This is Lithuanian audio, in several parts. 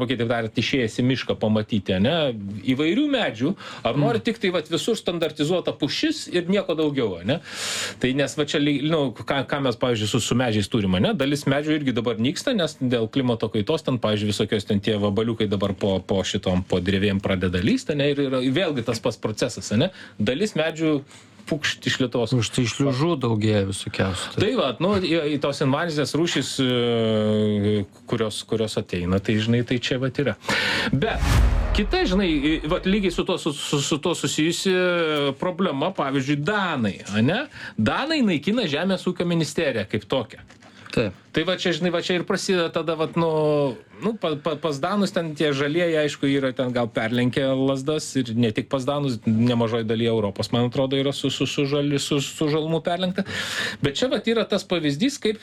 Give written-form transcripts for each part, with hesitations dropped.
kitaip tariant, išėjęs į mišką pamatyti, ne, įvairių medžių, ar nori tik tai vat, visur standartizuota pušis ir nieko daugiau, ne? Tai nes va čia, nu, ką mes, pavyzdžiui, su medžiais turime, ne? Dalis medžių irgi dabar nyksta, nes dėl klimato kaitos ten, pavyzdžiui, visokios ten tie vabaliukai dabar po drevėm pradeda lysti, ne? Ir vėlgi tas pats procesas, ne? Dalis medžių pukšt iš Lietuvos. Tai šliužų daugėja visokiausių. Tai va, nu, į tos invazinės rūšys, kurios ateina, tai, žinai, tai čia va yra. Bet kita, žinai, va, lygiai su to susijusi problema, pavyzdžiui, Danai, ne? Danai naikina Žemės ūkio ministeriją kaip tokią. Taip. Tai va čia, žinai, va čia ir prasideda tada, va, nu, pas Danus ten tie žalieji, aišku, yra ten gal perlenkę lasdas ir ne tik pas Danus, nemažoji dalyje Europos, man atrodo, yra su žalumu perlenkta. Bet čia, va, yra tas pavyzdys, kaip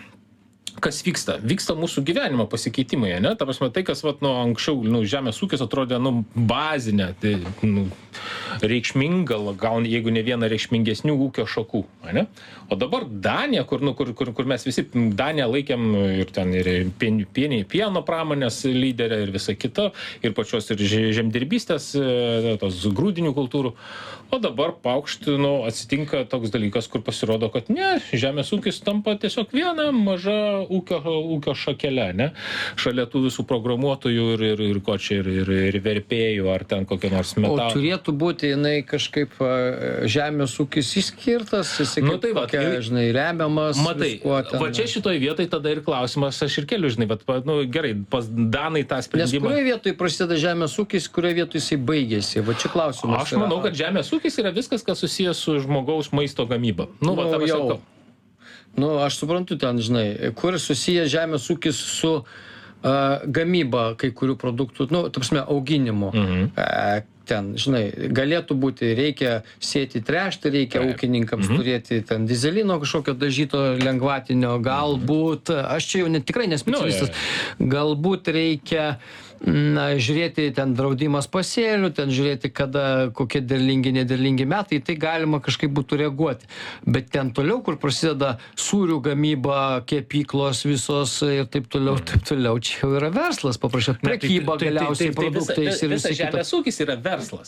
kas vyksta. Vyksta mūsų gyvenimo pasikeitimai, ne? Ta prasme, tai, kas, vat, nu, anksčiau, nu, žemės ūkis atrodė, nu, bazinė, tai, nu, reikšminga, gal jeigu ne viena reikšmingesnių ūkio šakų, ne? O dabar Danija, kur mes visi Daniją laikėm ir ten ir pieno pramonės lyderė ir visa kita, ir pačios ir žemdirbystės, tos grūdinių kultūrų. O dabar paukšt, nu, atsitinka toks dalykas, kur pasirodo, kad ne, žemės ūkis tampa tiesiog viena maža ūkio šakelė, ne? Šalia tų visų programuotojų ir ko čia, ir verpėjų, ar ten kokia nors metalų. O turėtų būti jinai kažkaip žemės ūkis išskirtas, jisai nu, tai kokia, žinai, remiamas. Matai, va čia šitoj vietoj tada ir klausimas, aš ir keliu, žinai, bet, nu, gerai, pas Danai tą sprendimą. Nes kurioje vietoje prasideda žemės ūkis, kurioje vietoje jisai baigėsi? Va čia klausimas. Aš manau, kad žemės ūkis yra viskas, kas susijęs su žmogaus maisto gamyba. Nu, va, tą pasakau. Nu, aš suprantu ten, žinai, kur susiję žemės ūkis su gamyba kai kurių produktų, nu, ta prasme, auginimu. Ten, žinai, galėtų būti, reikia sėti tręšti, reikia ūkininkams turėti ten dizelino kažkokio dažyto lengvatinio, galbūt, aš čia jau tikrai nespecialistas, galbūt reikia žiūrėti ten draudimas pasėlių, ten žiūrėti, kada kokie derlingi, nederlingi metai, tai galima kažkaip būtų reaguoti. Bet ten toliau, kur prasideda sūrių gamyba, kepyklos visos ir taip toliau, čia jau yra verslas, paprašau, prekyba galiausiai produktais ir visas žemės ūkis yra verslas.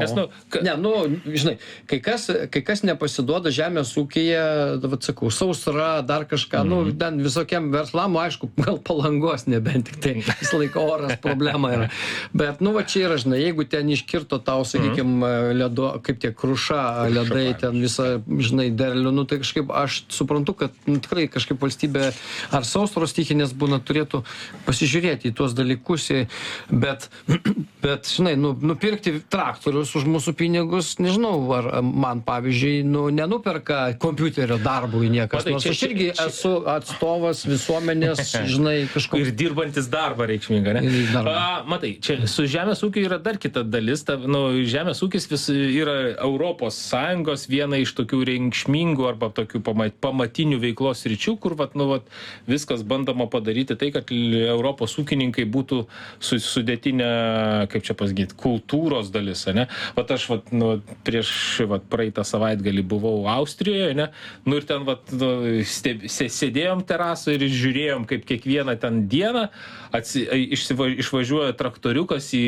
Žinai, kai kas nepasiduoda žemės ūkyje, vat sakau, sausra, dar kažką, nu, ten visokiam verslam, aišku, gal Palangos nebent tik tai visą laiką oras problema yra. Bet, nu, va čia yra, žinai, jeigu ten iškirto tau, sakykime, ledo, kaip tie kruša, ledai, ten visą, žinai, derlių, nu, tai kažkaip aš suprantu, kad tikrai kažkaip valstybė ar sausros stichinės būna turėtų pasižiūrėti į tuos dalykus, bet žinai, nupirkti traktorius už mūsų pinigus, nežinau, ar man, pavyzdžiui, nenuperka kompiuterio darbui niekas. Nors aš irgi esu atstovas visuomenės, žinai, kažko. Ir dirbantis darbą reikšmingą, ne? Matai, čia su žemės ūkiu yra dar kita dalis. Žemės ūkis yra Europos Sąjungos viena iš tokių reikšmingų arba tokių pamatinių veiklos sričių, kur viskas bandoma padaryti tai, kad Europos ūkininkai būtų sudėtinė, kaip čia pasakyti, kultūros dalis, ne? Aš prieš praeitą savaitgalį buvau Austrijoje, ne? Nu ir ten sėdėjom terasą ir žiūrėjom, kaip kiekvieną ten dieną išvažiuoja traktoriukas į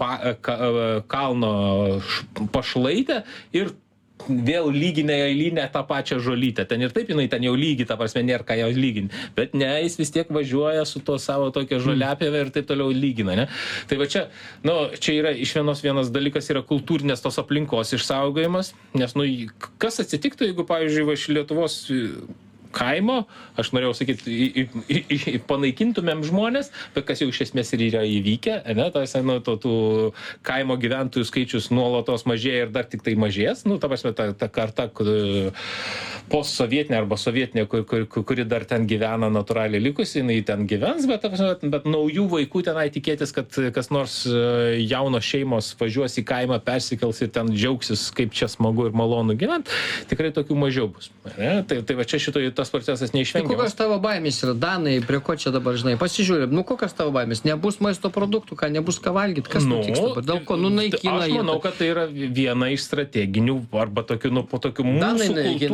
kalno pašlaitę ir vėl lyginė eilinę tą pačią žolytę. Ten ir taip jinai ten jau lygi, ta prasme, nėra ką jau lyginti. Bet ne, jis vis tiek važiuoja su to savo tokia žoliapjove ir taip toliau lygina, ne? Tai va čia, čia yra iš vienas dalykas yra kultūrinės tos aplinkos išsaugojimas, nes, kas atsitiktų, jeigu, pavyzdžiui, iš Lietuvos kaimo, aš norėjau sakyti, panaikintumėm žmonės, bet kas jau iš esmės ir yra įvykę, ne, tų kaimo gyventojų skaičius nuolatos mažėja ir dar tik tai mažės, ta prasme, ta karta postsovietinė arba sovietinė, kuri dar ten gyvena natūraliai likusi, jinai ten gyvens, bet naujų vaikų tenai tikėtis, kad kas nors jaunos šeimos važiuos į kaimą, persikels ir ten džiaugsis, kaip čia smagu ir malonu gyventi, tikrai tokių mažiau bus. Ne? Tai va čia šitoj tas procesas neišvengiamas. Tai kokios tavo baimės yra, Danai, prie ko čia dabar, žinai, pasižiūrėm, kokios tavo baimės, nebus maisto produktų, nebus ką valgyti, kas nutiks dabar, dėl ko naikina. Aš manau, kad tai yra viena iš strateginių arba tokių, po tokių mūsų Danai naikina, pas mus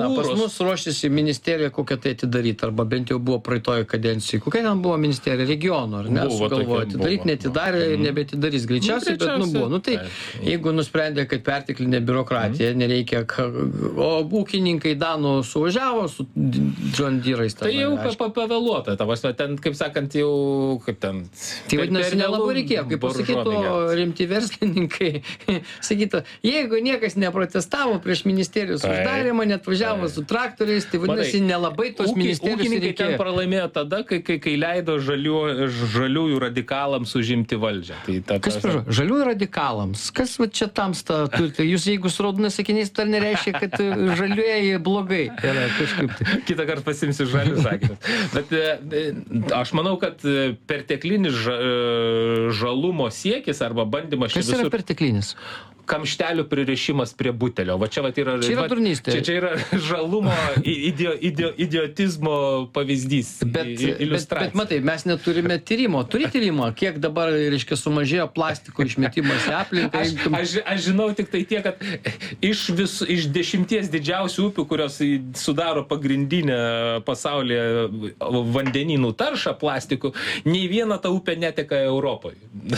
metus ruošiasi ministerija kokią tai atidaryti, arba bent jau buvo praeitoje kadencijoje. Kokia ten buvo ministerija? Regiono, ar ne? Sugalvojo atidaryti, neatidarė ir nebeatidarys greičiausiai, bet buvo. Nu tai, jeigu nusprendė, kad perteklinė biurokratija, nereikia, o ūkininkai Danų suvažiavo su John Deere'ais. Tai jau pavėluota, ten, kaip sakant, jau, kaip ten... Tai vadinasi, nelabai reikėjo, kaip pasakytų rimti verslininkai, sakytų, jeigu niekas neprotestavo prieš ministerijos uždarimą, net važiavo su traktoriais, tai vadinasi, nelabai tos ministerijos reikėjo. Ūkininkai ten pralaimėjo tada, kai leido žaliųjų radikalams užimti valdžią. Kas žaliųjų radikalams? Kas va čia tamsta turite? Jūs jeigu su raudonais sakiniais, tai nereiškia, kad žaliųjų blogai yra kažkaip tai. Kitą kartą pasimsiu žalius sakinius. Bet aš manau, kad perteklinis žalumo siekis arba bandymas... Kas yra perteklinis? Kamštelių pririšimas prie butelio. Va čia yra turnystė. Čia yra žalumo, idiotizmo pavyzdys, iliustracija. Bet matai, mes neturime tyrimo. Turi tyrimą, kiek dabar, reiškia, sumažėjo plastiko išmetimas į aplinką. Aš žinau tik tai tiek, kad iš 10 didžiausių upių, kurios sudaro pagrindinę pasaulyje vandenynų taršą plastikų, nei viena ta upė neteka Europoje.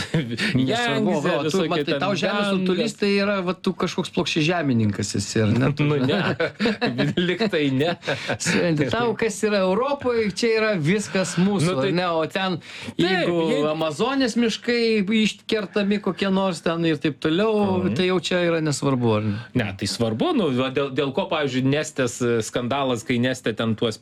Matai, tau žemės rutulys tai yra, va, tu kažkoks plokščiažemininkas esi, ar ne? Nu ne, liktai ne. Tau, kas yra Europoje, čia yra viskas mūsų, ar ne? O ten, jeigu Amazonės miškai iškertami kokie nors ten ir taip toliau, tai jau čia yra nesvarbu, ar ne? Ne, tai svarbu, dėl ko, pavyzdžiui, Nestės skandalas, kai Nestė ten tuos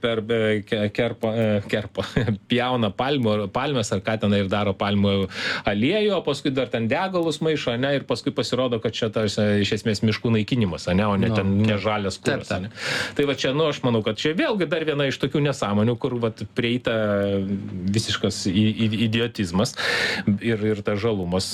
pjauna palmės ar ką ten ir daro palmių aliejų, o paskui dar ten degalus maišo, ne, ir paskui pasirodo, kad čia iš esmės miškų naikinimas, ne, o ne ten nežalias kuras. Tai va čia, aš manau, kad čia vėlgi dar viena iš tokių nesąmonių, kur prieita visiškas idiotizmas ir ta žalumas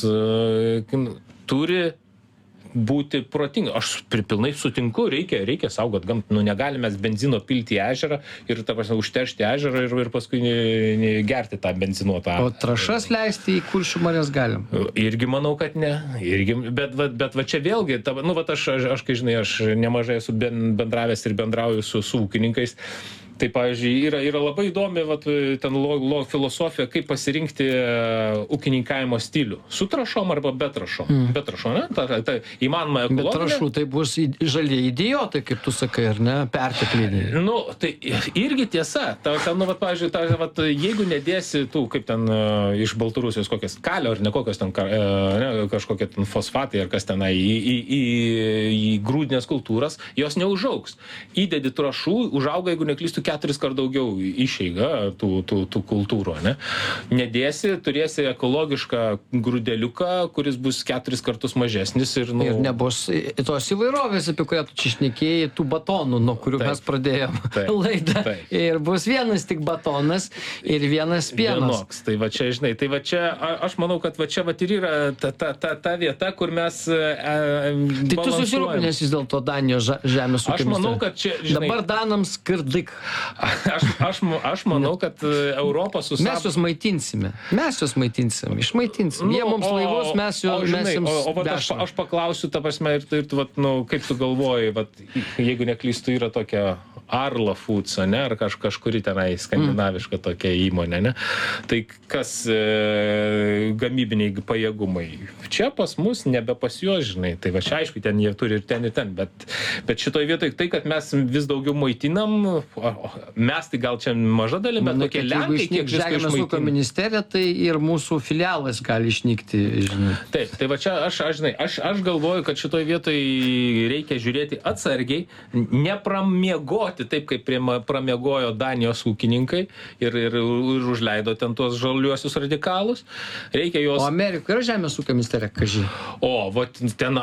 turi būti protinga. Aš pilnai sutinku, reikia saugot gamtą. Negalime benzino pilti į ežerą ir užteršti ežerą ir paskui gerti tą benzinuotą. O trąšas leisti į Kuršių marias galim? Irgi manau, kad ne. Bet va čia vėlgi, aš kai žinai, aš nemažai esu bendravęs ir bendrauju su ūkininkais. Tai, pavyzdžiui, yra labai įdomi ten filosofija, kaip pasirinkti ūkininkavimo stilių. Su trąšom arba be trąšom. Be trąšom, ne? Ta įmanoma ekologinė. Bet trąšų tai bus žalieji idiotai, kaip tu sakai, ar ne? Pertekliniai. Tai irgi tiesa. Pavyzdžiui, jeigu nedėsi tų, kaip ten iš Baltarusijos kokias kalio ar ne kokios ten kažkokie ten fosfatai ar kas ten į grūdinės kultūras, jos neužaugs. Įdedi trąšų, užauga, jeigu neklystu, 4 kart daugiau išeiga tų kultūrų, ne? Nedėsi, turėsi ekologišką grūdeliuką, kuris bus 4 kartus mažesnis ir nebus tos įvairovės, apie kurią tu čia šnekėjai, tų batonų, nuo kurių mes pradėjom laidą. Ir bus vienas tik batonas ir vienas pienas. Vienoks. Tai va čia, žinai, aš manau, kad va čia ir yra ta vieta, kur mes balansuojam. Tai tu susirūpinęs vis dėlto Danijos žemės ūkio. Aš manau, kad čia, žinai, dabar Danams skirdik. Aš manau, kad Europą Mes juos maitinsime. Išmaitinsim. Jie mums laivus, mes jums vešime. Aš paklausiu, ta prasme, ir tu, kaip tu galvoji, jeigu neklystu, yra tokia Arla Foods, ne, ar kažkuri tenai skandinaviška tokia įmonė, ne? Tai kas gamybiniai pajėgumai? Čia pas mus, nebe pas juos, žinai. Tai va čia aišku, ten jie turi ir ten, bet šitoj vietoj tai, kad mes vis daugiau maitinam, mes tai gal čia maža dalim, bet tokie Lenkai, kiek visko Žemės ūkio išmaitina. ministerija, tai ir mūsų filialas gali išnykti, žinai. Taip, tai va čia aš galvoju, kad šitoj vietoj reikia žiūrėti atsargiai, nepramiegoti taip, kaip pramiegojo Danijos ūkininkai ir užleido ten tuos žaliuosius radikalus. Reikia juos... O Amerikoje yra Žemės ūkio ministerija, kaži? Ten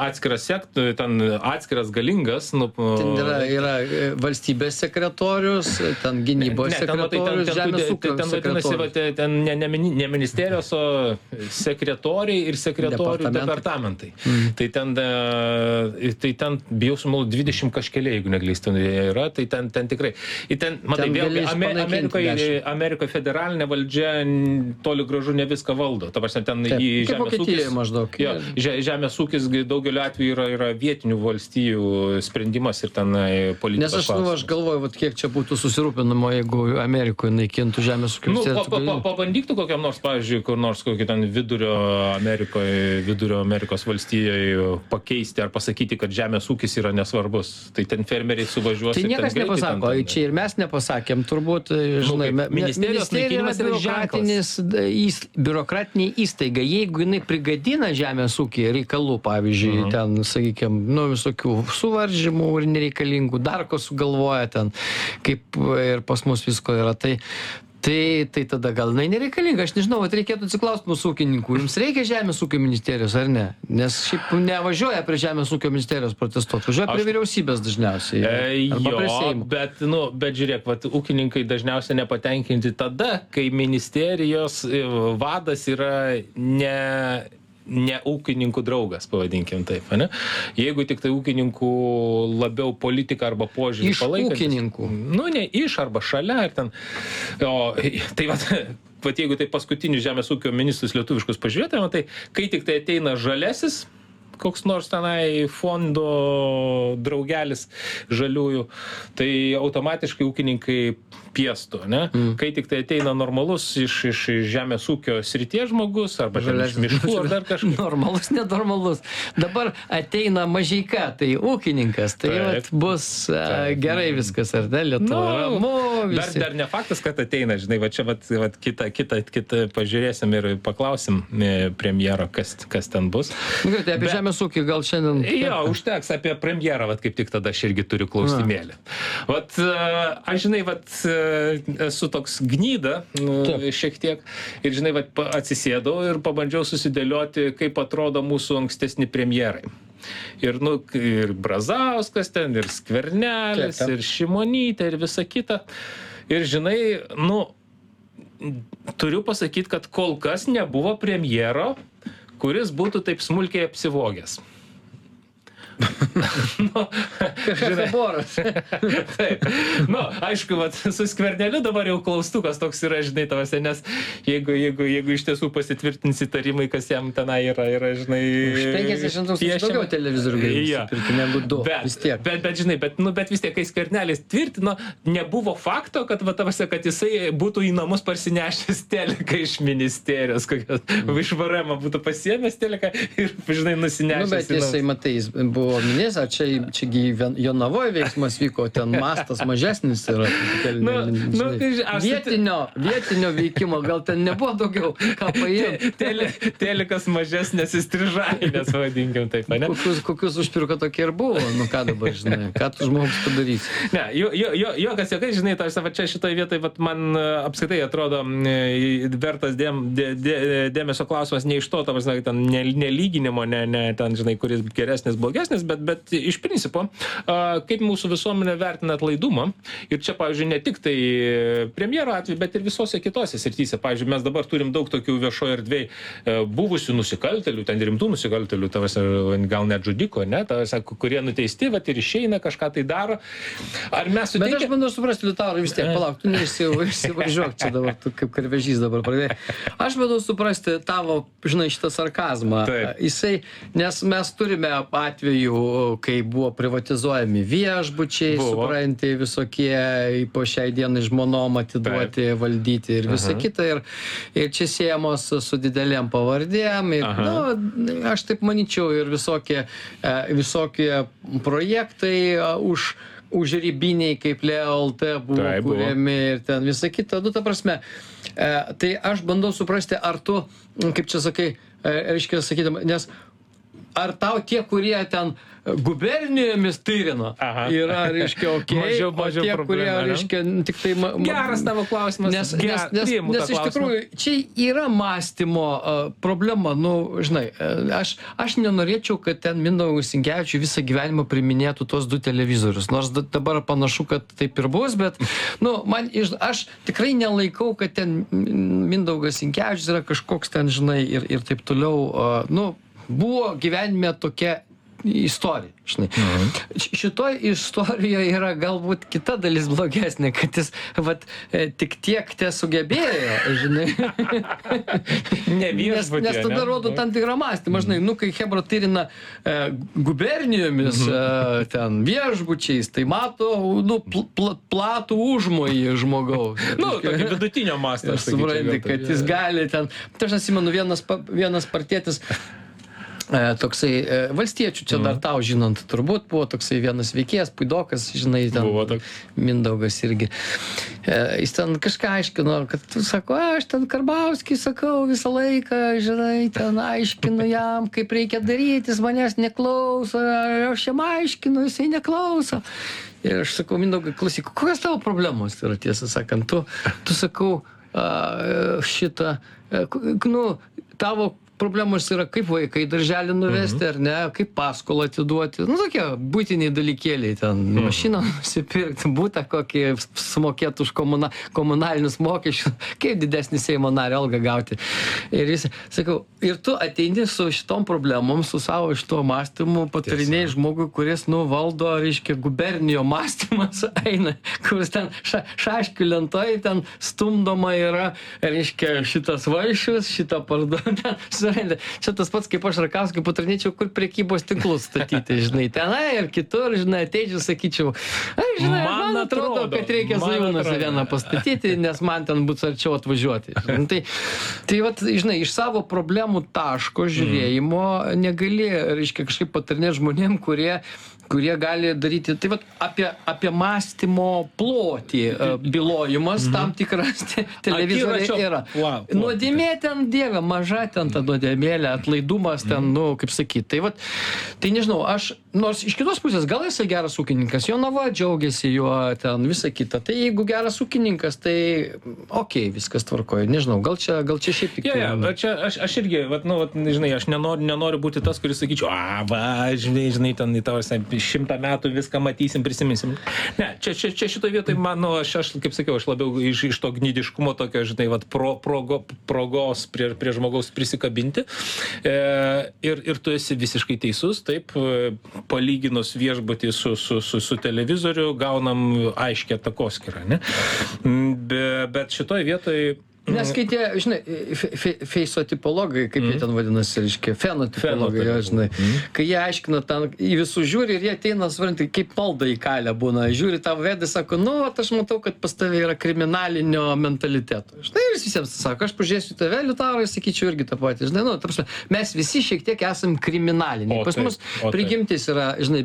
atskiras galingas. Ten yra valstybės sekretorius, ten gynybos sekretorius, Žemės ūkio sekretorius. Ten ne ministerijos, o sekretoriai ir sekretorių departamentai. Tai ten bijau sumalu 20 kažkeliai, jeigu neklystu, yra. Tai ten tikrai. Ir ten, matai, vėlgi, Amerikoje federalinė valdžia toli gražu ne viską valdo. Ta prasme, ten žemės ūkis, maždaug. Jo, žemės ūkis daugeliu atveju yra vietinių valstijų sprendimas ir ten politikos klausimas. Nes aš galvoju, vat, kiek čia būtų susirūpinamo, jeigu Amerikoje naikintų žemės ūkio ministeriją. Pabandyktų kokiam nors, pavyzdžiui, kur nors kokį ten Vidurio Amerikos valstijoje pakeisti ar pasakyti, kad žemės ūkis yra nesvarbus. Tai ten fermeriai suvažiuos. Tai niekas nepasako, čia ir mes nepasakėm, turbūt, žinai, ministerijos naikinimas yra ženklas. Biurokratinė įstaiga, jeigu jinai prigadina žemės ūkį reikalų, pavyzdžiui, ten, sakykime, visokių suvaržymų ir nereikalingų, dar ko sugalvoja ten, kaip ir pas mus visko yra, tai tada gal jinai nereikalinga, aš nežinau, reikėtų atsiklausti mūsų ūkininkų, jums reikia žemės ūkio ministerijos ar ne? Nes šiaip nevažiuoja prie žemės ūkio ministerijos protestuoti, važiuoja prie vyriausybės dažniausiai. Bet žiūrėk, ūkininkai dažniausiai nepatenkinti tada, kai ministerijos vadas yra ne ūkininkų draugas, pavadinkim taip, ne? Jeigu tik tai ūkininkų labiau politika arba požiūrį palaikantis. Iš ūkininkų? Ne iš arba šalia. Ir ten, tai vat jeigu tai paskutinius žemės ūkio ministrus lietuviškus pažiūrėtume, tai kai tik tai ateina žalesis, koks nors tenai fondo draugelis žaliųjų, tai automatiškai ūkininkai piestų, ne? Kai tik tai ateina normalus iš žemės ūkio srities žmogus, arba iš miškų, ar dar kažkas. Normalus, nenormalus. Dabar ateina Mažeika, tai ūkininkas, tai bus gerai viskas, ar ne, Lietuva. Dar ne faktas, kad ateina, žinai, va čia kitą pažiūrėsim ir paklausim premjero, kas ten bus. Tai apie žemės ūkį gal šiandien... Jo, užteks apie premjerą, kaip tik tada aš irgi turiu klausimėlį. Aš, žinai, esu toks gnyda šiek tiek ir, žinai, atsisėdau ir pabandžiau susidėlioti, kaip atrodo mūsų ankstesni premjerai. Ir Brazauskas ten, ir Skvernelis, ir Šimonytė, ir visa kita. Ir, žinai, turiu pasakyti, kad kol kas nebuvo premjero, kuris būtų taip smulkiai apsivogęs. Boras. Taip. Aišku, su Skverneliu dabar jau klaustukas toks yra, žinai, tavose, nes jeigu iš tiesų pasitvirtins įtarimai, kas jam tenai yra, žinai... Už 50 tūkstančių daugiau televizorių gali nusipirkti negu 2. Vis tiek. Bet, žinai, bet vis tiek, kai Skvernelis tvirtino, nebuvo fakto, kad jisai būtų į namus parsinešęs teleką iš ministerijos, kokios iš VRM būtų pasiėmęs teleką ir, žinai, nusinešęs. Bet jisai, matai, jis buvo ministras, čiagi Jonavoje veiksmas vyko, ten mastas mažesnis yra. Vietinio veikimo, gal ten nebuvo daugiau ką paėmti. Telekas mažesnės įstrižainės, vadinkim taip, ne? Kokius užpirko tokie ir buvo, ką dabar, žinai, ką tu žmogus padarys. Ne, jokas, žinai, čia šitoje vietoje man apskaitai atrodo vertas dėmesio klausimas ne iš to, ten nelyginimo, ne ten, žinai, kuris geresnis, blogesnis, bet iš principo, kaip mūsų visuomenė vertina atlaidumą, ir čia, pavyzdžiui, ne tik tai premjero atveju, bet ir visose kitose srityse. Pavyzdžiui, mes dabar turim daug tokių viešoje erdvėje buvusių nusikaltelių, ten rimtų nusikaltelių, gal net žudiko, ne, kurie nuteisti, ir išeina, kažką tai daro. Ar mes suteikia... Bet aš bandau suprasti, Liutaurai, vis tiek, palauk, tu neįsivažiuok čia dabar, tu kaip karvežys dabar pradėjai. Aš bandau suprasti tavo, žinai, šitą sarkazmą. Jisai, nes mes turime atvejų, kai buvo privatizuojami viešbučiai, supranti, visokie po šiai dienai žmonom atiduoti, valdyti ir visa kita. Ir čia siejamos su didelėm pavardėm. Ir, aš taip manyčiau, ir visokie projektai užribiniai, kaip LT buvo kuriami ir ten visa kita. Ta prasme, tai aš bandau suprasti, ar tu, kaip čia sakai, reiškia sakydama, nes ar tau tie, kurie ten gubernijomis tyrino, yra, reiškia, mažiau tie, kurie, reiškia, tik tai... Geras tavo klausimas. Nes iš tikrųjų, čia yra mąstymo problema. Žinai, aš nenorėčiau, kad ten Mindaugui Sinkevičiui visą gyvenimą priminėtų tos 2 televizorius. Nors dabar panašu, kad taip ir bus, bet, aš tikrai nelaikau, kad ten Mindaugas Sinkevičius yra kažkoks ten, žinai, ir taip toliau. Buvo gyvenime tokia istorija, žinai. Šitoj istorijoje yra galbūt kita dalis blogesnė, kad jis vat, tik tiek sugebėjo, žinai. Nes tada rodo tam tikrą mąstymą, žinai, kai Chebra tyrina gubernijomis, ten viešbučiais, tai mato, platų užmojį žmogaus. Tokį vidutinio mąstą. Supranti, kad jis gali ten, aš atsimenu, vienas partietis, toksai valstiečių, čia dar tau žinant, turbūt buvo toksai vienas veikėjas, Puidokas, žinai, ten Mindaugas irgi. Jis ten kažką aiškino, kad tu sako, aš ten Karbauskį sakau visą laiką, žinai, ten aiškinu jam, kaip reikia daryti, jis manęs neklauso, aš jam aiškinu, jisai neklauso. Ir aš sakau, Mindaugai, klausyk, kokios tavo problemos yra, tiesą sakant, tu sakau, tavo problemos yra kaip vaikai darželį nuvesti, ar ne, kaip paskolą atiduoti. Tokie buitiniai dalykėliai, ten mašiną nusipirkti, būtą kokį sumokėti už komunalinius mokesčius, kaip didesnį Seimo nario algą gauti. Ir jis, sakau, ir tu ateini su šitom problemom, su savo šito mąstymu, patarinėjai žmogui, kuris, valdo, reiškia, gubernijo mąstymas eina, kuris ten šaškių lentoj, ten stumdoma yra, reiškia, šitas vaišius, šitą parduotą. Čia tas pats, kaip aš Rakauskui patarinėčiau, kur prekybos tinklus statyti, žinai, tenai ir kitur, žinai, ateičiau, sakyčiau, žinai, man atrodo, kad reikia Zajūnuose vieną pastatyti, nes man ten būtų arčiau atvažiuoti. Tai vat, žinai, iš savo problemų taško žiūrėjimo negali, reiškia, kažkaip patarinėti žmonėm, kurie gali daryti, tai vat, apie mąstymo plotį bylojimas tam tikras televizoriai yra. Nuodėmė ten, Dieve, maža ten ta nuodėmėlė, atlaidumas ten, kaip sakyti. Tai vat, tai nežinau, aš, nors iš kitos pusės, gal jisai geras ūkininkas, Jonava džiaugiasi juo ten, visa kita. Tai jeigu geras ūkininkas, tai okei, viskas tvarkoja. Nežinau, gal čia šiaip tik... Čia aš irgi, žinai, aš nenoriu būti tas, kuris sakyčiau, žinai, ten į tavo 100 metų viską matysim, prisiminsim. Ne, čia šitoj vietoj, aš kaip sakiau, aš labiau iš to gnydiškumo tokio, žinai, progos prie žmogaus prisikabinti. Ir tu esi visiškai teisus, taip, palyginus viešbutį su televizoriu, gaunam aiškę takoskyrą, ne? Bet šitoj vietoj... Nes kai tie, žinai, feisotipologai, kaip jie ten vadinasi, reiškia, fenotipologai, žinai, kai jie aiškina ten, į visus žiūri ir jie ateina, svarinti, kaip malda į kalę būna, žiūri tavo vedą, sako, aš matau, kad pas tave yra kriminalinio mentaliteto. Žinai, ir visiems sako, aš pažiūrėsiu tave, Liutaurai, sakyčiau irgi tą patį, žinai, mes visi šiek tiek esam kriminaliniai. Pas mus prigimtis yra, žinai,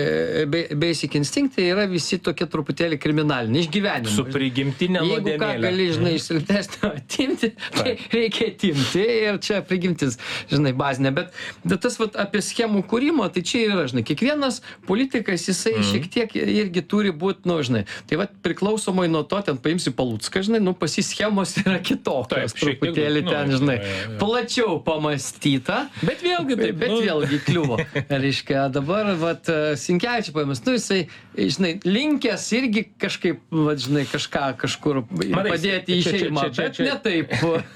basic instinktai yra visi tokie truputėlį kriminaliniai, iš gyvenimo. Su prigimtinė nuodėmėlė. Jeigu ką gali, žinai, iš silpnesnio atimti, tai reikia atimti ir čia prigimtis, žinai, bazinė. Bet tas apie schemų kūrimą, tai čia yra, žinai, kiekvienas politikas, jisai šiek tiek irgi turi būti, žinai, tai priklausomai nuo to, ten paimsi Palucką, žinai, pas jį schemos yra kitokios, truputėlį ten, žinai, plačiau pamastyta. Bet vėlgi taip. Bet vėlgi kliuvo. Reiškia, dabar, Sinkevičius paėmės, jisai, žinai, linkęs irgi kažkaip, žinai, kažką kažkur padėti į šeimą. Bet ne taip.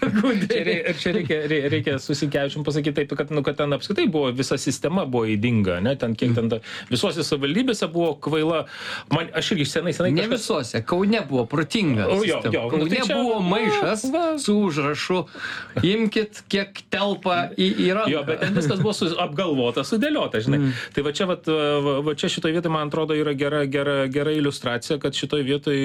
Čia reikia su Sinkevičium pasakyti taip, kad ten apskritai buvo, visa sistema buvo ydinga, ne? Ten kiek ten visose savivaldybėse buvo kvaila. Aš irgi senai ne visose. Kaune buvo protinga sistema. Kaune buvo maišas su užrašu. Imkit, kiek telpa į ranką. Jo, bet ten viskas buvo apgalvota, sudėliota, žinai. Tai va čia šitoj vietoj, man atrodo, yra gera iliustracija, kad šitoj vietoj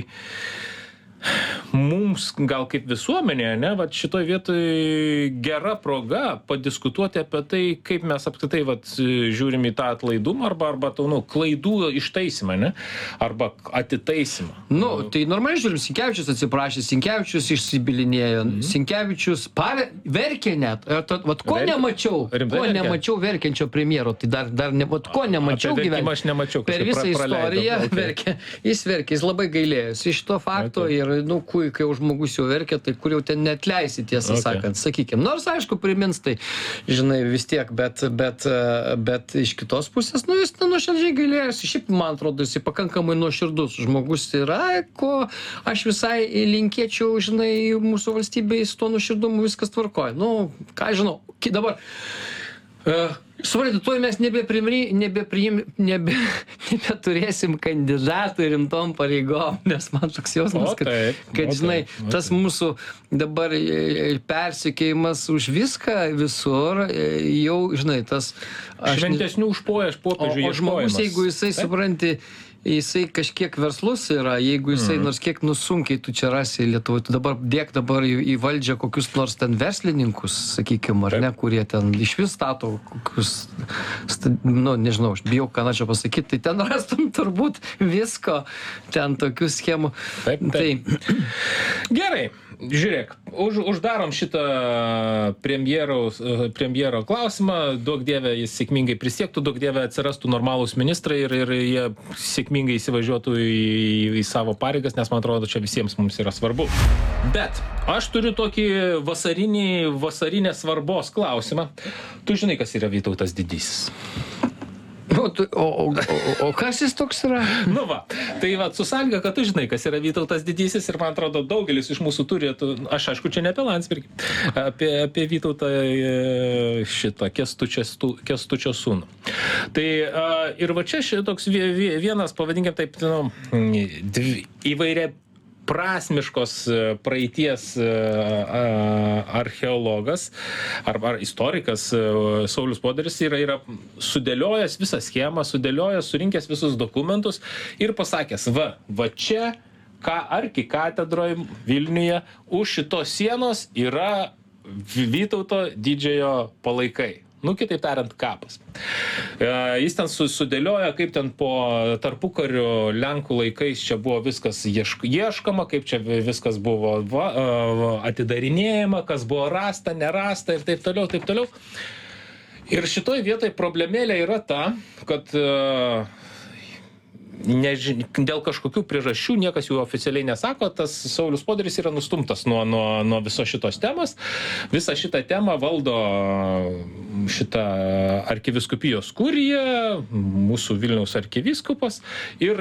mums gal kaip visuomenė, ne, šitoj vietoj gera proga padiskutuoti apie tai, kaip mes apskritai žiūrim į tą atlaidumą arba klaidų ištaisymą, ne, arba atitaisymą. Tai normaliai žiūrim, Sinkevičius atsiprašė, Sinkevičius išsibilinėjo, Sinkevičius verkė net. Ko nemačiau verkiančio premjero, tai dar ko nemačiau gyvenime. Per visą istoriją verkė. Jis verkė, jis labai gailėjosi iš to fakto ir kai jau žmogus jau verkia, tai kur jau ten neatleisi, tiesą sakant, sakykime. Nors, aišku, primins tai, žinai, vis tiek, bet iš kitos pusės, jis nuoširdžiai gailėjosi. Šiaip, man atrodo, jis pakankamai nuoširdus žmogus yra, ko aš visai linkėčiau, žinai, mūsų valstybėje su to nuoširdumu viskas tvarkoja. Ką žinau, dabar Suprantate, tuoj mes nebeturėsim kandidatų rimtom pareigom, nes man toks jausmas, kad žinai, tas mūsų dabar persekėjimas už viską visur, jau, žinai, tas... Šventesnių už popiežių ieškojimas. O žmogus, jeigu jisai, supranti, jisai kažkiek verslus yra, jeigu jisai nors kiek nusunkiai tu čia rasi Lietuvoj, tu dabar į valdžią kokius nors ten verslininkus, sakykime, ar ne, kurie ten iš vis stato kokius, nu, nežinau, aš bijau, ką čia pasakyti, tai ten rastum turbūt visko, ten tokių schemų. Taip. Gerai. Žiūrėk, uždarom šitą premjero klausimą, duok dieve jis sėkmingai prisiektų, duok dieve atsirastų normalūs ministrai ir jie sėkmingai įsivažiuotų į savo pareigas, nes man atrodo, čia visiems mums yra svarbu. Bet aš turiu tokį vasarinės svarbos klausimą. Tu žinai, kas yra Vytautas Didysis? O kas jis toks yra? Nu va, tai va, su sąlyga, kad tu žinai, kas yra Vytautas Didysis ir man atrodo daugelis iš mūsų turėtų, aš aišku, čia ne apie Landsbergį, apie Vytautą šitą Kęstučio sūnų. Tai ir va čia toks vienas, pavadinkim taip, įvairia prasmiškos praeities archeologas arba istorikas Saulius Poderis yra sudėliojęs visą schemą, surinkęs visus dokumentus ir pasakęs, va čia arkikatedroje Vilniuje už šitos sienos yra Vytauto didžiojo palaikai. Nu, kitaip tariant, kapas. Jis ten sudėlioja, kaip ten po tarpukario Lenkų laikais čia buvo viskas ieškoma, kaip čia viskas buvo atidarinėjama, kas buvo rasta, nerasta ir taip toliau. Ir šitoj vietoj problemėlė yra ta, kad dėl kažkokių priežasčių, niekas jų oficialiai nesako, tas Saulius Poderis yra nustumtas nuo visos šitos temos. Visą šitą temą valdo šitą arkivyskupijos kurija, mūsų Vilniaus arkivyskupas ir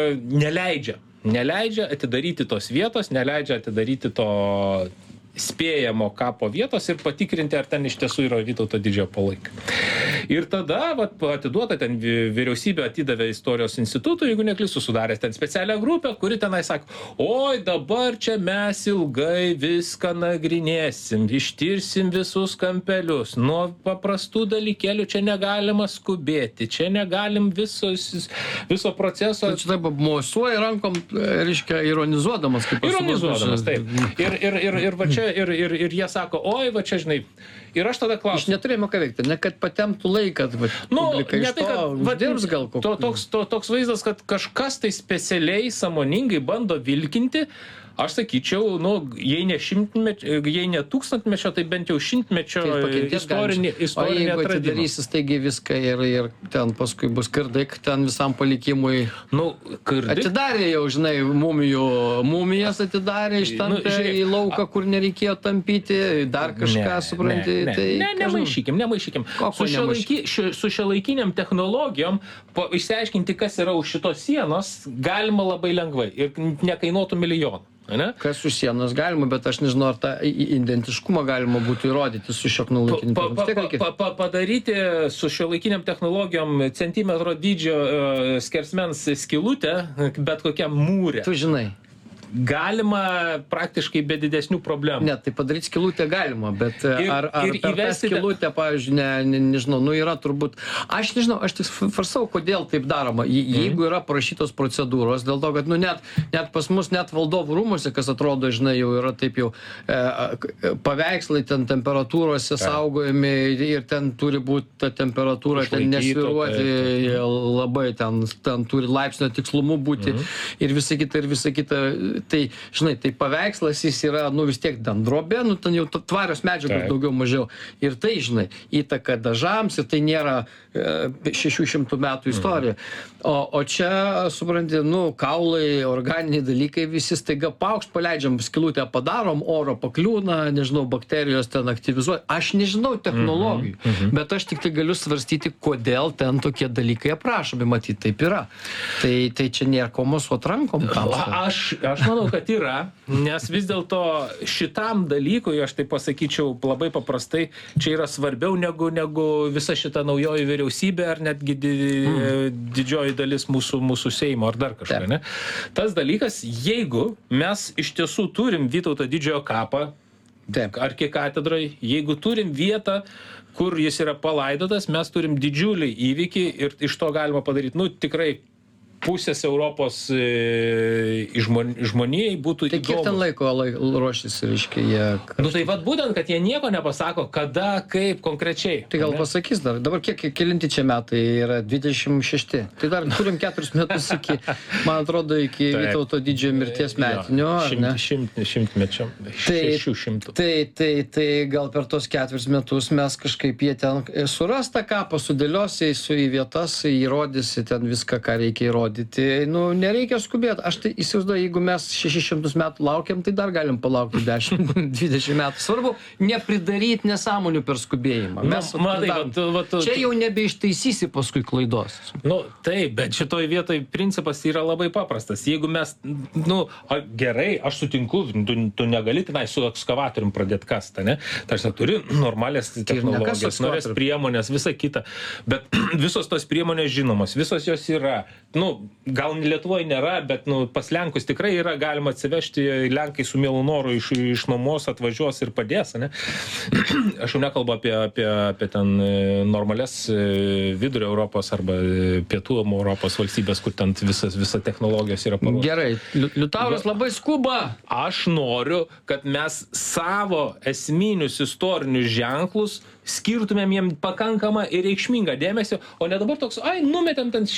neleidžia atidaryti tos vietos, neleidžia atidaryti to spėjamo kapo vietos ir patikrinti, ar ten iš tiesų yra Vytauto didžiojo palaikai. Ir tada atiduota ten vyriausybė atidavė istorijos institutui, jeigu neklystu, sudaręs ten specialią grupę, kuri tenai sako, oi dabar čia mes ilgai viską nagrinėsim, ištirsim visus kampelius, nuo paprastų dalykėlių čia negalima skubėti, čia negalim viso proceso. Tai čia taip mosuoja rankom, reiškia, ironizuodamas. Ironizuodamas, taip. Ir va čia ir jie sako, oi, va čia, žinai, ir aš tada klausiu. Iš neturėjimo ką veikti, ne kad patemtų laiką, publika iš to uždirbs gal kokį. Toks vaizdas, kad kažkas tai specialiai, sąmoningai bando vilkinti, aš sakyčiau, jei ne tūkstantmečio, tai bent jau šimtmečio istorinė tradicija. O jeigu atidarysi staigiai viską ir ten paskui bus kardaik, ten visam palikimui. Atidarė jau, žinai, mumijas atidarė, ištampė į lauką, kur nereikėjo tampyti, dar kažką, supranti. Nemaišykim. Su šiuolaikiniam technologijom išsiaiškinti, kas yra už šitos sienos, galima labai lengvai ir nekainuotų milijonų. Kas už sienos galima, bet aš nežinau, ar tą identiškumą galima būtų įrodyti su šiuolaikiniu technologijom. Padaryti su šiuolaikiniam technologijom centimetro dydžio skersmens skylutę, bet kokiam mūrė. Tu žinai. Galima praktiškai be didesnių problemų. Ne, tai padaryti skylutę galima, bet ar per tą skylutę, pavyzdžiui, nežinau, yra turbūt, aš nežinau, aš tik farsau, kodėl taip daroma. Jeigu yra parašytos procedūros, dėl to, kad, net pas mus, net valdovų rūmuose, kas atrodo, žinai, jau yra taip jau paveikslai ten temperatūrose saugojami ir ten turi būti ta temperatūra, ten nesviruoti, labai ten turi laipsnio tikslumu būti ir visa kita. Tai, žinai, tai paveikslas jis yra, vis tiek ten drobė, ten jau tvarios medžiagos daugiau mažiau. Ir tai, žinai, įtaka dažams ir tai nėra 600 metų istorija. O čia, supranti, kaulai, organiniai dalykai, visi staiga paukšt, paleidžiam skylutę, padarom, oro pakliūna, nežinau, bakterijos ten aktyvizuoja. Aš nežinau technologijų, bet aš tik tai galiu svarstyti, kodėl ten tokie dalykai aprašomi, matyt, taip yra. Tai čia nėra ko mosuot rankom. Aš manau, kad yra, nes vis dėlto šitam dalykui, aš tai pasakyčiau labai paprastai, čia yra svarbiau negu visa šita naujoji vyriausybė ar netgi didžioji dalis mūsų Seimo ar dar kažką, ne? Tas dalykas, jeigu mes iš tiesų turim Vytauto didžiojo kapą, arkikatedroj, jeigu turim vietą, kur jis yra palaidotas, mes turim didžiulį įvykį ir iš to galima padaryti, tikrai pusės Europos žmonijai būtų įdomus. Tai kiek ten laiko ruoštis, reiškia, jie... Tai vat būtent, kad jie nieko nepasako, kada, kaip konkrečiai. Tai gal pasakys dar, dabar kelinti čia metai yra 26. Tai dar turim 4 metus iki, man atrodo, iki Vytauto didžiojo mirties metinio, ar ne? Šimtmečio. 600. Tai gal per tos 4 metus mes kažkaip jie ten suras tą kapą, sudėliosi į vietas, įrodysi ten viską, ką reikia įrodyti. Nereikia skubėti. Aš tai įsivaizduoju, jeigu mes 600 metų laukiam, tai dar galim palaukti 10-20 metų. Svarbu, nepridaryti nesąmonių per skubėjimą. Čia jau nebeištaisysi paskui klaidos. Taip, bet šitoj vietoj principas yra labai paprastas. Jeigu mes, gerai, aš sutinku, tu negali tenai su ekskavatorium pradėti kastą, ne? Tarsi turi normalias technologijas, norės priemonės, visa kita. Bet visos tos priemonės žinomos, visos jos yra. Gal Lietuvoje nėra, bet pas Lenkus tikrai yra, galima atsivežti, Lenkai su mielu noru iš nuomos atvažiuos ir padės, ne? Aš jau nekalbu apie ten normales vidurio Europos arba pietų Europos valstybės, kur ten visa technologijos yra paruošta. Gerai, Liutauras labai skuba. Aš noriu, kad mes savo esminius istorinius ženklus skirtumėm jiem pakankamą ir reikšmingą dėmesį, o ne dabar toks, numetėm ten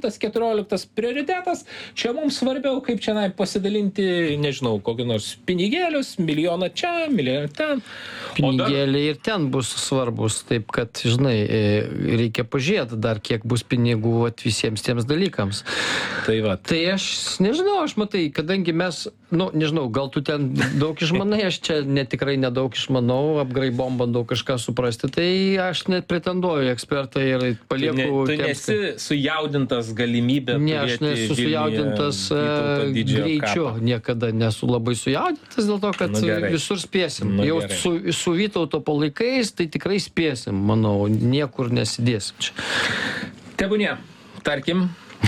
114 prioritetas, čia mums svarbiau, kaip čia pasidalinti, nežinau, kokį nors pinigėlius, milijoną čia, milijoną ten. Pinigėliai ir ten bus svarbus, taip kad, žinai, reikia pažiūrėti dar, kiek bus pinigų visiems tiems dalykams. Tai aš nežinau, aš matai, kadangi mes, nežinau, gal tu ten daug išmanai, aš čia tikrai nedaug išmanau, apgraibom bandau kažką suprasti, tai aš net pretenduoju ekspertą ir palieku... Tu nesi sujaudintas galimybę turėti... Ne, aš nesu sujaudintas greičiu, niekada nesu labai sujaudintas dėl to, kad visur spėsim. Jau su Vytauto palaikais, tai tikrai spėsim, manau, niekur nesidėsim čia. Tebūnie, tarkim,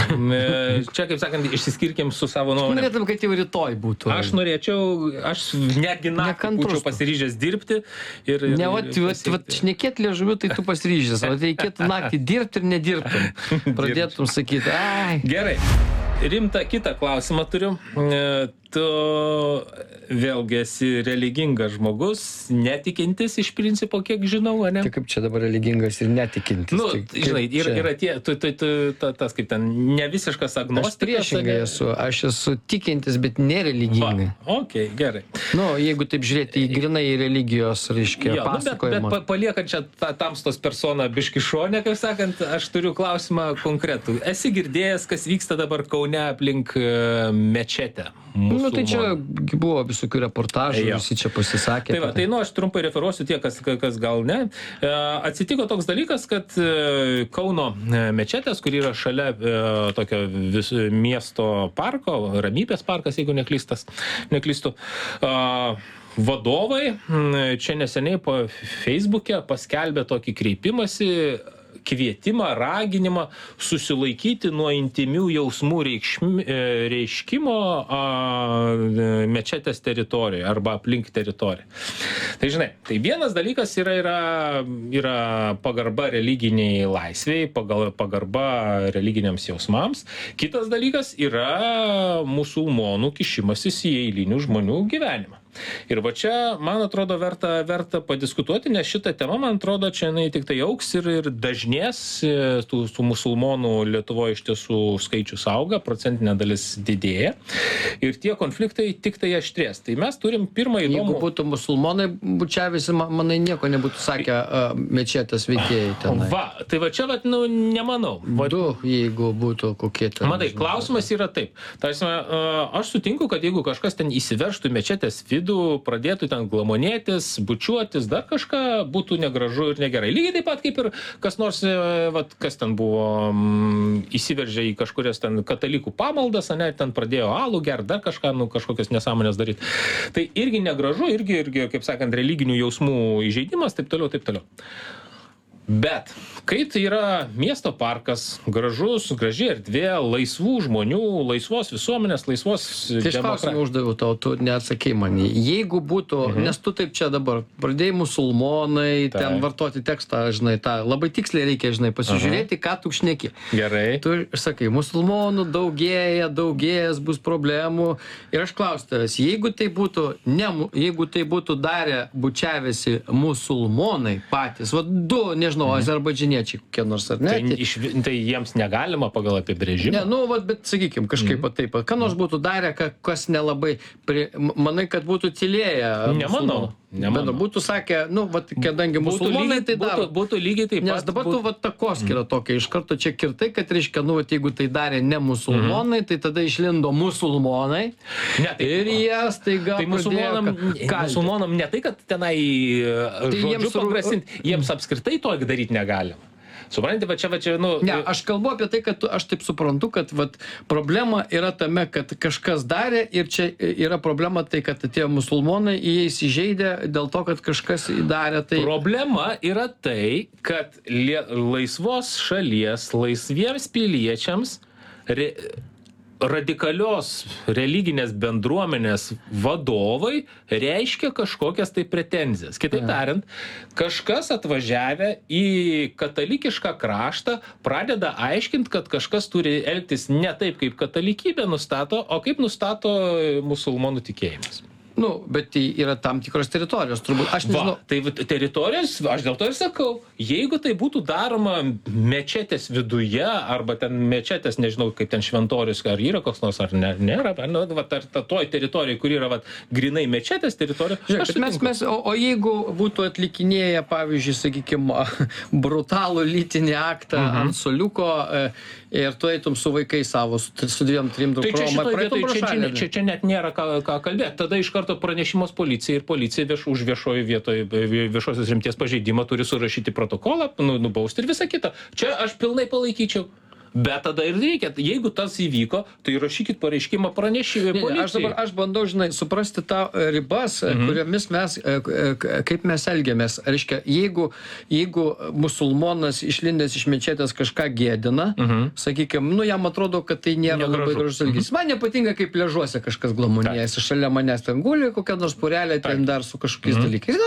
čia, kaip sakant, išsiskirkim su savo nuomonė. Norėtum, kad jau rytoj būtų. Aš netgi naktį būčiau pasiryžęs dirbti. Ne, šnekėt liežuviu, tai tu pasiryžęs. O reikėtų naktį dirbti ir nedirbtum. Pradėtum sakyti, Gerai. Rimtą kitą klausimą turiu. Tu vėlgi esi religingas žmogus, netikintis iš principo, kiek žinau, ne? Tai kaip čia dabar religingas ir netikintis? Žinai, yra tie, tas kaip ten, ne visiškas agnostikas. Aš priešingai esu, aš esu tikintis, bet nereligingai. Okay, gerai. Jeigu taip žiūrėti į grinai religijos, reiškia, pasakojimą. Bet paliekant čia tamstos persona biški šone, kaip sakant, aš turiu klausimą konkretų. Esi girdėjęs, kas vyksta dabar Kaune aplink mečetę? Tai čia buvo visokių reportažų, visi čia pasisakė. Tai aš trumpai referuosiu tie, kas gal ne. Atsitiko toks dalykas, kad Kauno mečetės, kur yra šalia tokio miesto parko, Ramybės parkas, jeigu neklystu, vadovai čia neseniai po Facebook'e paskelbė tokį kreipimąsi, kvietimą, raginimą susilaikyti nuo intimių jausmų reiškimo mečetės teritorijoje arba aplink teritoriją. Tai žinai, tai vienas dalykas yra pagarba religiniai laisvei, pagarba religiniams jausmams. Kitas dalykas yra musulmonų kišimasis į eilinių žmonių gyvenimą. Ir va čia, man atrodo, verta padiskutuoti, nes šitą temą, man atrodo, čia jinai tik tai augs ir dažnės, tų musulmonų Lietuvoje iš tiesų skaičius auga, procentinė dalis didėja ir tie konfliktai tik tai aštrės. Tai mes turim pirmą įdomų... Jeigu būtų musulmonai bučiavisi, manai nieko nebūtų sakę mečetės veikėjai tenai. Tai va čia, nemanau. Jeigu būtų kokie ten... Matai, klausimas yra taip. Tarsi, aš sutinku, kad jeigu kažkas ten įsiveržtų mečetės vidų, vidų, pradėtų ten glamonėtis, bučiuotis, dar kažką, būtų negražu ir negerai. Lygiai taip pat kaip ir kas nors, vat, kas ten buvo, įsiveržė į kažkurias ten katalikų pamaldas, ane, ten pradėjo alų gert, dar kažką, kažkokias nesąmonės daryti. Tai irgi negražu, irgi, kaip sakant, religinių jausmų įžeidimas, taip toliau, taip toliau. Bet, kai tai yra miesto parkas, graži erdvė, laisvų žmonių, laisvos visuomenės, laisvos Tai aš klausimą uždaviau tau, tu neatsakei manį. Jeigu būtų, nes tu taip čia dabar pradėjai musulmonai, ten vartoti tekstą, žinai, tą labai tiksliai reikia, žinai, pasižiūrėti, ką tu šneki. Gerai. Tu sakai, musulmonų daugėjas, bus problemų. Ir aš klausiu tavęs, jeigu tai būtų darę bučiavęsi musulmonai patys, va du, nežinau, azerbaidžiniečiai kokie nors, ar ne? Tai jiems negalima pagal apibrėžimą. Ne, bet sakykime, kažkaip taip. Ką nors būtų darę, kas nelabai... Manai, kad būtų tylėję? Nemanau. Bet būtų sakę, kadangi musulmonai tai daro. Būtų lygiai taip pat. Nes dabar tu takoskyra tokia, iš karto čia kirtai, kad reiškia, jeigu tai darė ne musulmonai, tai tada išlindo musulmonai. Ir jie staiga musulmonam ne tai, kad tenai žodžiu pagrasinti, jiems apskritai to daryti negalim. Suprantate, va čia, Ne, aš kalbu apie tai, kad aš taip suprantu, kad problema yra tame, kad kažkas darė ir čia yra problema tai, kad atėjo musulmonai, jie įsižeidė dėl to, kad kažkas darė tai. Problema yra tai, kad laisvos šalies, laisviems piliečiams radikalios religinės bendruomenės vadovai reiškia kažkokias tai pretenzijas. Kitaip tariant, kažkas atvažiavę į katalikišką kraštą pradeda aiškinti, kad kažkas turi elgtis ne taip, kaip katalikybė nustato, o kaip nustato musulmonų tikėjimas. Bet tai yra tam tikros teritorijos, turbūt. Aš nežinau. Tai teritorijos, aš dėl to ir sakau, jeigu tai būtų daroma mečetės viduje, arba ten mečetės, nežinau, kaip ten šventorius, ar yra koks nors, ar nėra, ar toj teritorijai, kur yra grinai mečetės teritorija. Žiūrėk, o jeigu būtų atlikinėję, pavyzdžiui, sakykime, brutalų lytinį aktą ant suoliuko ir tu eitum su vaikais savo, su 2-3 dukrom, čia net nėra ką kalbėti. Tada iš karto pranešimas policijai ir policija už viešojo vietoje viešosios rimties pažeidimą turi surašyti protokolą, nubausti ir visą kitą. Čia aš pilnai palaikyčiau. Bet tada ir reikia, jeigu tas įvyko, tai rašykit pareiškimą pranešimui policijai. Aš bandau, suprasti tą ribas, kuriomis kaip mes elgiamės. Reiškia, jeigu musulmonas išlindęs iš mečetės kažką gėdina, sakykime, jam atrodo, kad tai nėra labai gražus elgesys. Man nepatinka, kaip pliažuose kažkas glamonėjasi, šalia manęs ten guli, kokia nors porelė ten dar su kažkokiais dalykais.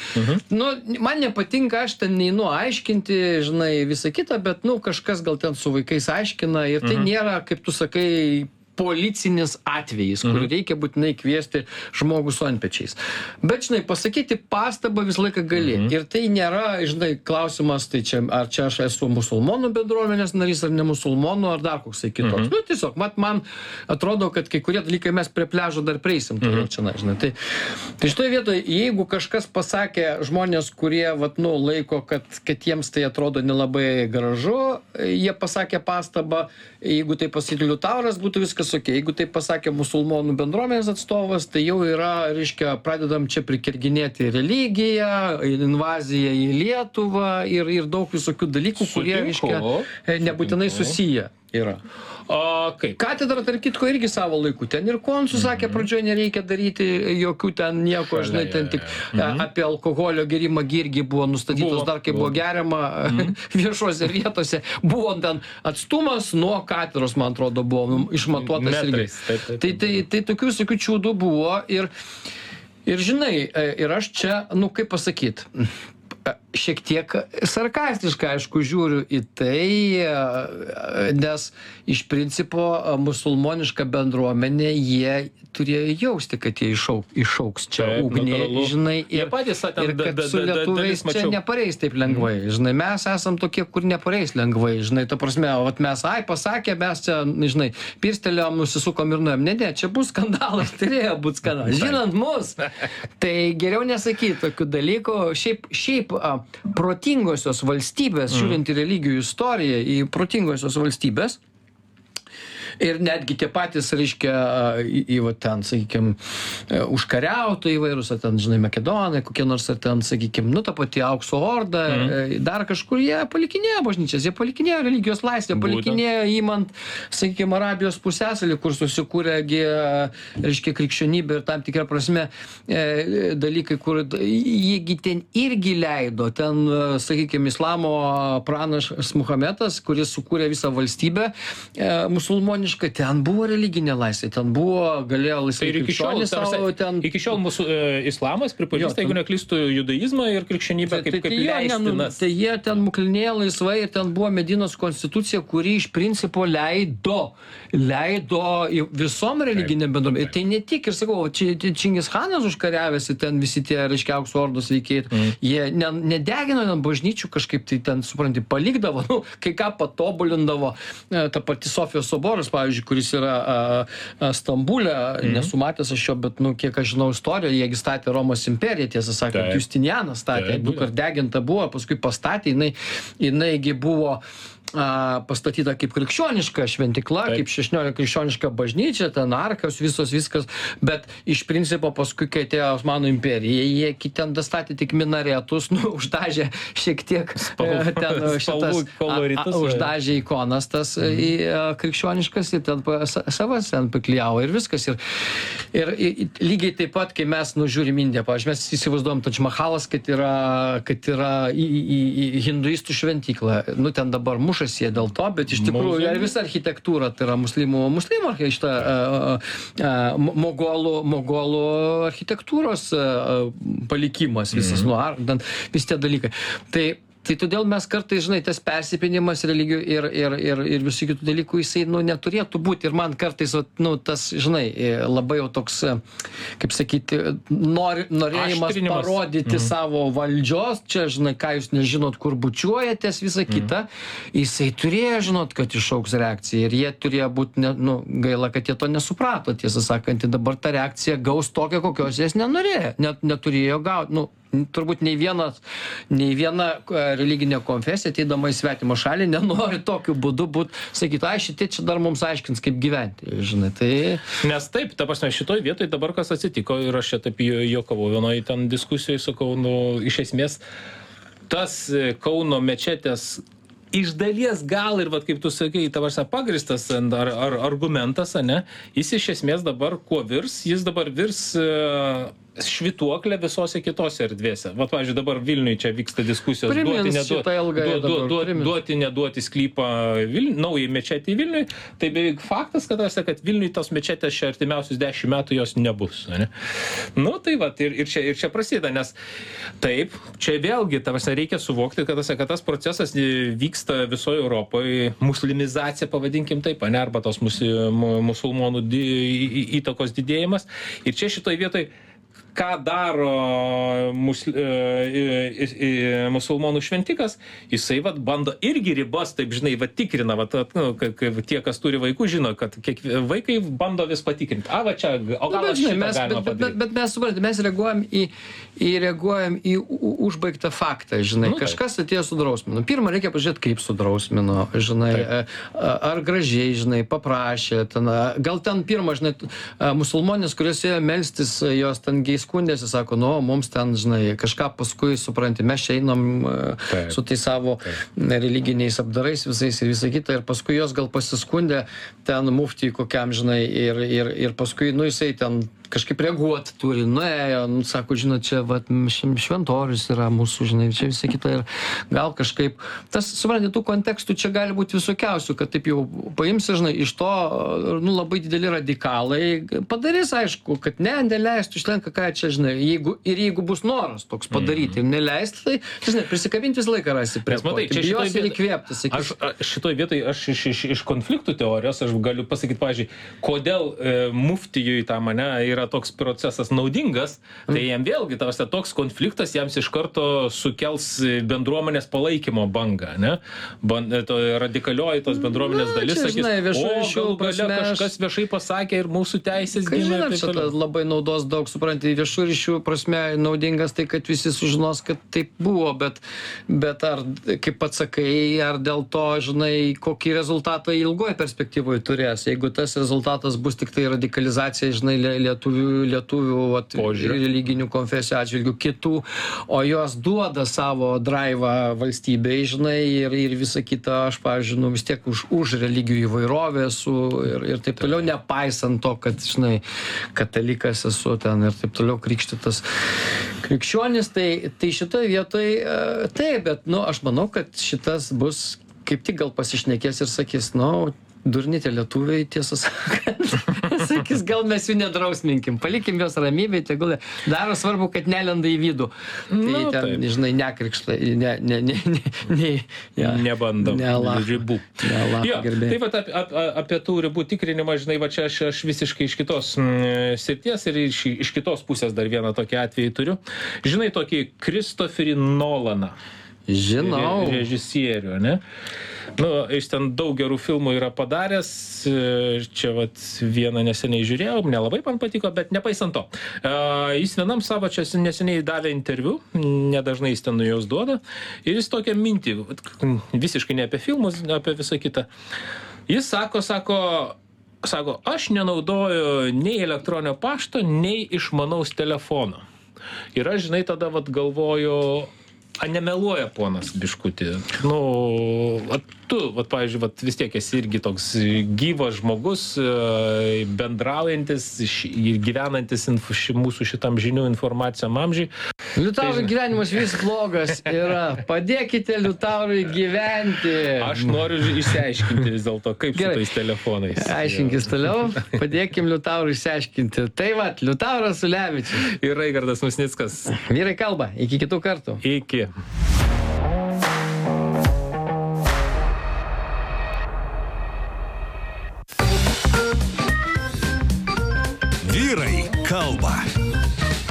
Man nepatinka, aš ten neinu aiškinti, visą kitą, bet kažkas gal ten su vaikais aiškina ir tai nėra, kaip tu sakai, policinis atvejis, kur reikia būtinai kviesti žmogų su antpečiais. Bet, pasakyti pastabą visą laiką gali. Ir tai nėra, klausimas, tai čia, ar čia aš esu musulmonų bendruomenės narys, ar ne musulmonų, ar dar koksai kitoks. Tiesiog, man atrodo, kad kai kurie dalykai mes prie pliažo dar prieisim. Tai šitoje vietoje, jeigu kažkas pasakė žmonės, kurie, laiko, kad jiems tai atrodo nelabai gražu, jie pasakė pastabą, jeigu tai pasakytų Liutauras, būtų viskas okei. Jeigu tai pasakė musulmonų bendruomenės atstovas, tai jau yra, reiškia, pradedam čia prikirginėti religiją, invaziją į Lietuvą ir daug visokių dalykų, kurie, reiškia, nebūtinai susiję yra. Kaip? Katedra, tarp kitko, irgi savo laiku. Ten ir Konsus sakė, pradžioje nereikia daryti jokių ten nieko, ten tik apie alkoholio gerimą irgi buvo nustatytos, dar kai buvo geriama viešuose vietose. Buvo ten atstumas nuo katedros, man atrodo, buvo išmatuotas irgi. Tai tokių visokių čiūdų buvo ir ir aš čia, kaip pasakyt, šiek tiek sarkastiškai, aišku, žiūriu į tai, nes iš principo musulmoniška bendruomenė, jie turėjo jausti, kad jie išauks čia ugnį, ir kad su lietuviais čia nepareis taip lengvai. Mes esam tokie, kur nepareis lengvai. Ta prasme, mes, pasakė, mes čia, pirstelėjom, nusisukom ir nuėjom. Ne, čia bus skandalas, turėjo būti skandalas. Žinant mus, tai geriau nesakyti tokių dalykų. Šiaip protingosios valstybės, žiūrint į religijų istoriją, į protingosios valstybės, Ir netgi tie patys, reiškia, va ten, sakykime, užkariautų įvairūs, ar ten, žinai, makedonai, kokie nors, ar ten, sakykime, nu, ta pati aukso orda, dar kažkur jie palikinėjo bažnyčias, jie palikinėjo religijos laisvę, palikinėjo įmant, sakykime, Arabijos pusiasalį, kur susikūrė, reiškia, krikščionybė ir tam tikrą prasme dalykai, kur jiegi ten irgi leido, ten, sakykime, islamo pranašas Muhamedas, kuris sukūrė visą valstybę musulmonišką, ten buvo religinė laisvė, ten buvo, galėjo laisvai krikščionys savo ten... Iki šiol mūsų islamas pripažįsta, jeigu neklystų, judaizmą ir krikščionybę kaip leistinas. Tai jie ten muklinėjo laisvai ir ten buvo Medinos konstitucija, kuri iš principo leido visom religinėm bendruomenėm. Tai ne tik, ir sakau, Čingis Chanas užkariavęs, ten visi tie, reiškia, aukso ordos veikėjai, jie nedegino ten bažnyčių kažkaip, tai ten, supranti, palikdavo, nu, kai ką patobulindavo. Ta pati Sofijos soboras, pavyzdžiui, kuris yra Stambulė, nesu matęs aš jo, bet, nu, kiek aš žinau istoriją, jiegi statė Romos imperiją, tiesą sakant, Justinianas statė, dukart deginta buvo, paskui pastatė, jinaigi buvo pastatyta kaip krikščioniška šventikla, kaip 16 krikščioniška bažnyčia, ten arkas, viskas, bet iš principo paskui, kai atėjo Osmanų imperija, jie ten dastatė tik minaretus, nu, uždažė šiek tiek ten šitas, uždažė ikonas tas krikščioniškas ir ten savas ten paklijavo ir viskas. Ir lygiai taip pat, kai mes nužiūrim Indiją, pavyzdžiui, mes įsivaizduojam Tadž Mahalas, kad yra į hinduistų šventyklą, nu, ten dabar mušasi jie dėl to, bet iš tikrųjų visa architektūra, tai yra muslimų mogolų architektūros palikimas visas, visi tie dalykai. Tai todėl mes kartais, žinai, tas persipinimas religijų ir visų kitų dalykų, jisai, nu, neturėtų būti. Ir man kartais, nu, tas, žinai, labai jau toks, kaip sakyti, norėjimas parodyti savo valdžios, čia, žinai, ką jūs nežinot, kur bučiuojatės, visą kitą, jisai turėjo žinot, kad išauks reakcija. Ir jie turėjo būti, nu, gaila, kad jie to nesuprato, tiesą sakant, dabar ta reakcija gaus tokią, kokios jas nenorėjo, neturėjo gauti, nu, turbūt nei viena religinė konfesija, ateidama į svetimą šalį, nenori tokiu būdu būti, sakyti, šitie čia dar mums aiškins, kaip gyventi, žinai, tai... Nes taip, ta prasme, šitoj vietoj dabar kas atsitiko, ir aš čia taip juokavau vienoje ten diskusijoje, sakau, nu, iš esmės, tas Kauno mečetės iš dalies gal ir, vat, kaip tu sakai, ta prasme, pagristas ar argumentas, ane, jis iš esmės dabar kuo virs, jis dabar virs švytuoklė visose kitose erdvėse. Vat, pavyzdžiui, dabar Vilniui čia vyksta diskusijos duoti, neduoti sklypą naujai mečetį Vilniui. Tai beveik faktas, kad Vilniui tos mečetės čia artimiausius 10 metų jos nebus. Ne? Nu, tai vat, ir čia prasideda, nes taip, čia vėlgi, reikia suvokti, kad tas procesas vyksta visoje Europoje, muslimizacija, pavadinkim taip, ne, arba tos musulmonų įtakos didėjimas. Ir čia šitoj vietoj ką daro musulmonų šventikas, jisai vat bando irgi ribas, taip žinai, vat tikrina, vat, nu, tie, kas turi vaikų, žino, kad vaikai bando vis patikrinti. Va čia, o gal aš šitą galima padaryti. Bet mes supratome, mes reaguojam į užbaigtą faktą, žinai, kažkas atėjo sudrausmino. Pirmą reikia pažiūrėti, kaip sudrausmino, žinai, ar gražiai, žinai, paprašė, gal ten pirmą, žinai, musulmonės, kurios ėjo melstis, jos ten skundėsi, sako, nu, mums ten, žinai, kažką paskui, supranti, mes čia einam su tai savo religiniais apdarais visais ir visą kitą, ir paskui jos gal pasiskundė ten muftijai kokiam, žinai, ir paskui, nu, jisai ten kažkaip reaguoti turi, nuėjo, nu, sako, žinot, čia vat, šventorius yra mūsų, žinai, čia visą kitą ir gal kažkaip, tas, suprantate, tų kontekstų čia gali būti visokiausių, kad taip jau paimsi, žinai, iš to, nu, labai dideli radikalai, padarys, aišku, kad neleistų išlenka, ką čia, žinai, jeigu bus noras toks padaryti ir neleisti, tai, žinai, prisikabinti visą laiką rasi prie to, bijos ir įkvėpti, sakysi. Šitoj vietoj, aš iš konfliktų teorijos, aš galiu pasakyti, pavyzdžiui, kodėl muftijui tam, ane, yra toks procesas naudingas, tai jam vėlgi toks konfliktas jiems iš karto sukels bendruomenės palaikymo bangą, ne? Radikalioji tos bendruomenės dalis sakys, galų gale kažkas viešai pasakė ir mūsų teisės gina. Labai naudos daug, supranti, viešų ryšių prasme naudingas tai, kad visi sužinos, kad taip buvo, bet ar, kaip pats sakai, ar dėl to, žinai, kokį rezultatą ilgoje perspektyvoje turės. Jeigu tas rezultatas bus tik tai radikalizacija, žinai, lietuvių religinių konfesijų atžvilgių kitų, o jos duoda savo draivą valstybei, žinai, ir visą kitą, aš, pavyzdžiui, vis tiek už religijų įvairovę esu ir taip toliau, nepaisant to, kad, žinai, katalikas esu ten ir taip toliau krikštytas krikščionis, tai šitoje vietoje taip, bet, aš manau, kad šitas bus, kaip tik gal pasišnekės ir sakys, durni tie lietuviai, tiesą sakant, sakys, gal mes jų nedrausminkim, palikim jos ramybėj, tegul daro svarbu, kad nelenda į vidų. Tai ten, žinai, nekrikštai, nebandom ribų. Tai va, apie tų ribų tikrinimą, žinai, va čia aš visiškai iš kitos srities ir iš kitos pusės dar vieną tokį atvejį turiu. Žinai, tokį Christopherį Nolaną. Žinau. Režisierių, ne? Jis ten daug gerų filmų yra padaręs, čia vat vieną neseniai žiūrėjau, nelabai man patiko, bet nepaisant to. Jis vienam savo čia neseniai davė interviu, nedažnai jis ten jos duoda, ir jis tokią mintį, visiškai ne apie filmus, apie visą kitą. Jis sako, aš nenaudoju nei elektroninio pašto, nei išmanaus telefono. Ir aš, žinai, tada vat galvoju, nemeluoja ponas biškutį. Tu, pavyzdžiui, vis tiek esi irgi toks gyvas žmogus, bendraujantis ir gyvenantis mūsų šitam žinių informacijam amžiai. Liutaurui gyvenimas vis blogas yra. Padėkite Liutaurui gyventi. Aš noriu išsiaiškinti vis dėlto, kaip su tais telefonais. Aiškinkis toliau, padėkim Liutaurui išsiaiškinti. Tai Liutauras Ulevičius. Ir Raigardas Musnickas. Vyrai kalba. Iki kitų kartų. Iki. Vyrai kalba.